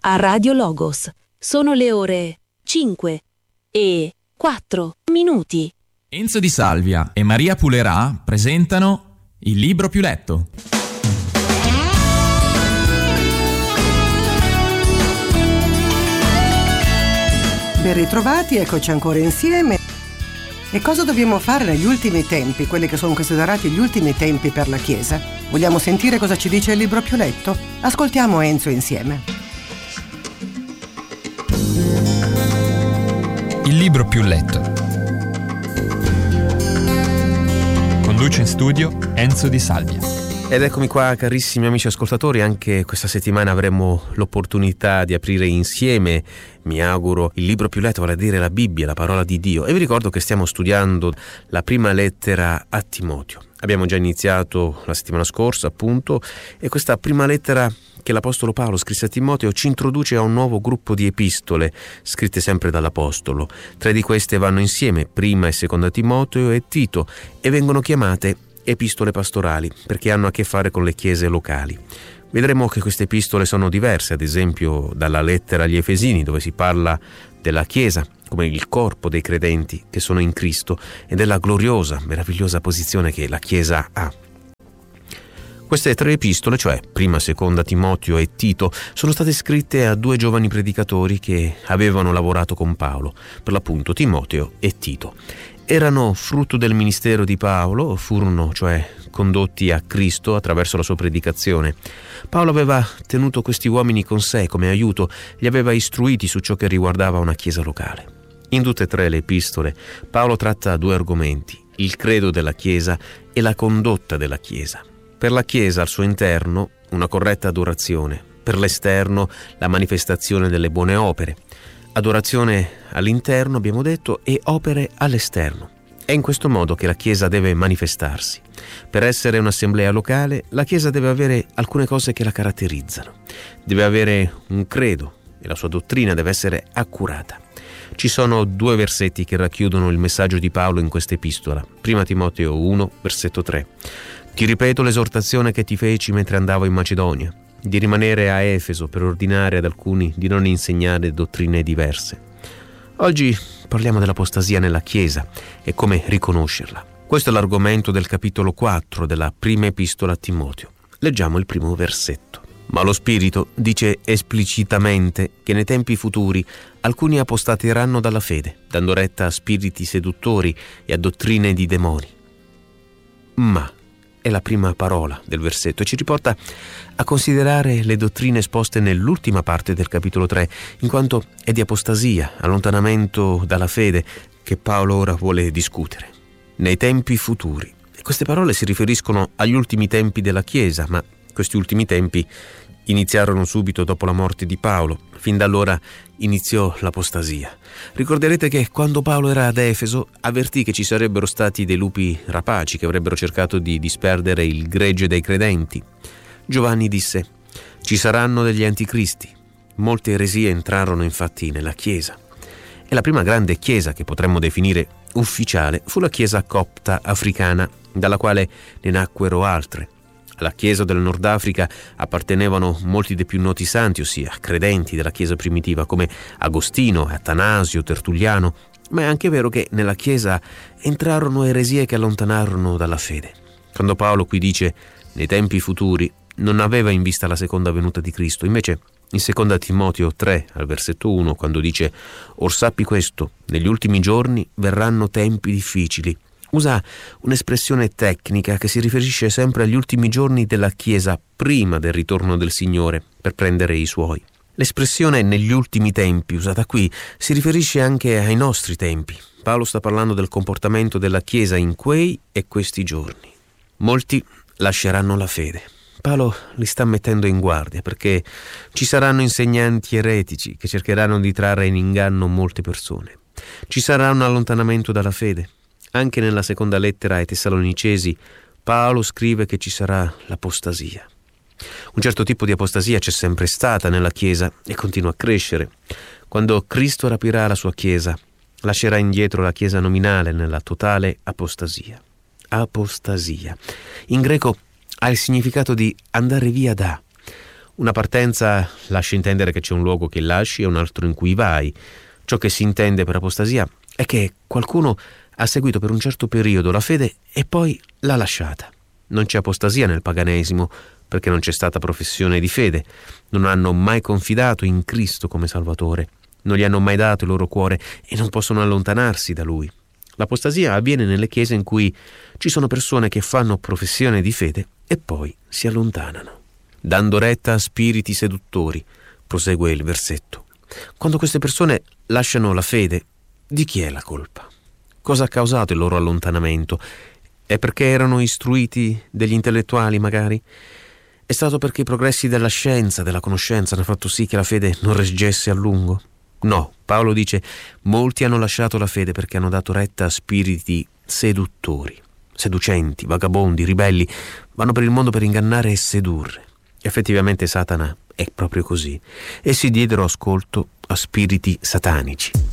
a Radio Logos. Sono le ore 5 e 4 minuti. Enzo Di Salvia e Maria Pulerà presentano Il libro più letto. Ben ritrovati, eccoci ancora insieme. E cosa dobbiamo fare negli ultimi tempi, quelli che sono considerati gli ultimi tempi per la Chiesa? Vogliamo sentire cosa ci dice il libro più letto? Ascoltiamo Enzo insieme. Il libro più letto. Conduce in studio Enzo Di Salvia. Ed eccomi qua, carissimi amici ascoltatori, anche questa settimana avremo l'opportunità di aprire insieme, mi auguro, il libro più letto, vale a dire la Bibbia, la parola di Dio. E vi ricordo che stiamo studiando la prima lettera a Timoteo. Abbiamo già iniziato la settimana scorsa, appunto, e questa prima lettera che l'Apostolo Paolo scrisse a Timoteo ci introduce a un nuovo gruppo di epistole scritte sempre dall'Apostolo. 3 di queste vanno insieme, prima e seconda Timoteo e Tito, e vengono chiamate epistole pastorali perché hanno a che fare con le chiese locali. Vedremo che queste epistole sono diverse, ad esempio dalla lettera agli Efesini, dove si parla della Chiesa come il corpo dei credenti che sono in Cristo e della gloriosa, meravigliosa posizione che la Chiesa ha. Queste 3 epistole, cioè prima, seconda Timoteo e Tito, sono state scritte a 2 giovani predicatori che avevano lavorato con Paolo, per l'appunto Timoteo e Tito. Erano frutto del ministero di Paolo, furono cioè condotti a Cristo attraverso la sua predicazione. Paolo aveva tenuto questi uomini con sé come aiuto, li aveva istruiti su ciò che riguardava una chiesa locale. In tutte e 3 le epistole Paolo tratta 2 argomenti: il credo della Chiesa e la condotta della Chiesa. Per la Chiesa al suo interno una corretta adorazione, per l'esterno la manifestazione delle buone opere. Adorazione all'interno, abbiamo detto, e opere all'esterno. È in questo modo che la Chiesa deve manifestarsi. Per essere un'assemblea locale, la Chiesa deve avere alcune cose che la caratterizzano. Deve avere un credo e la sua dottrina deve essere accurata. Ci sono 2 versetti che racchiudono il messaggio di Paolo in questa epistola. Prima Timoteo 1, versetto 3. Ti ripeto l'esortazione che ti feci mentre andavo in Macedonia, di rimanere a Efeso per ordinare ad alcuni di non insegnare dottrine diverse. Oggi parliamo dell'apostasia nella Chiesa e come riconoscerla. Questo è l'argomento del capitolo 4 della prima epistola a Timoteo. Leggiamo il primo versetto. Ma lo Spirito dice esplicitamente che nei tempi futuri alcuni apostateranno dalla fede, dando retta a spiriti seduttori e a dottrine di demoni. Ma è la prima parola del versetto e ci riporta a considerare le dottrine esposte nell'ultima parte del capitolo 3, in quanto è di apostasia, allontanamento dalla fede, che Paolo ora vuole discutere. Nei tempi futuri. E queste parole si riferiscono agli ultimi tempi della Chiesa, ma questi ultimi tempi iniziarono subito dopo la morte di Paolo. Fin da allora iniziò l'apostasia. Ricorderete che quando Paolo era ad Efeso avvertì che ci sarebbero stati dei lupi rapaci che avrebbero cercato di disperdere il gregge dei credenti. Giovanni disse: ci saranno degli anticristi. Molte eresie entrarono infatti nella Chiesa. E la prima grande chiesa che potremmo definire ufficiale fu la Chiesa copta africana, dalla quale ne nacquero altre. Alla Chiesa del Nord Africa appartenevano molti dei più noti santi, ossia credenti della Chiesa primitiva come Agostino, Atanasio, Tertulliano, ma è anche vero che nella Chiesa entrarono eresie che allontanarono dalla fede. Quando Paolo qui dice nei tempi futuri, non aveva in vista la seconda venuta di Cristo. Invece in 2 Timoteo 3 al versetto 1, quando dice «Or sappi questo, negli ultimi giorni verranno tempi difficili», usa un'espressione tecnica che si riferisce sempre agli ultimi giorni della Chiesa prima del ritorno del Signore per prendere i Suoi. L'espressione «negli ultimi tempi» usata qui si riferisce anche ai nostri tempi. Paolo sta parlando del comportamento della Chiesa in quei e questi giorni. Molti lasceranno la fede. Paolo li sta mettendo in guardia perché ci saranno insegnanti eretici che cercheranno di trarre in inganno molte persone. Ci sarà un allontanamento dalla fede. Anche nella seconda lettera ai Tessalonicesi Paolo scrive che ci sarà l'apostasia. Un certo tipo di apostasia c'è sempre stata nella Chiesa e continua a crescere. Quando Cristo rapirà la sua Chiesa, lascerà indietro la Chiesa nominale nella totale apostasia. Apostasia. In greco ha il significato di andare via da. Una partenza lascia intendere che c'è un luogo che lasci e un altro in cui vai. Ciò che si intende per apostasia è che qualcuno ha seguito per un certo periodo la fede e poi l'ha lasciata. Non c'è apostasia nel paganesimo perché non c'è stata professione di fede. Non hanno mai confidato in Cristo come Salvatore. Non gli hanno mai dato il loro cuore e non possono allontanarsi da Lui. L'apostasia avviene nelle chiese in cui ci sono persone che fanno professione di fede e poi si allontanano. Dando retta a spiriti seduttori, prosegue il versetto. Quando queste persone lasciano la fede, di chi è la colpa? Cosa ha causato il loro allontanamento? È perché erano istruiti degli intellettuali, magari? È stato perché i progressi della scienza, della conoscenza, hanno fatto sì che la fede non reggesse a lungo? No, Paolo dice: molti hanno lasciato la fede perché hanno dato retta a spiriti seduttori. Seducenti, vagabondi, ribelli, vanno per il mondo per ingannare e sedurre. Effettivamente Satana è proprio così. Essi diedero ascolto a spiriti satanici.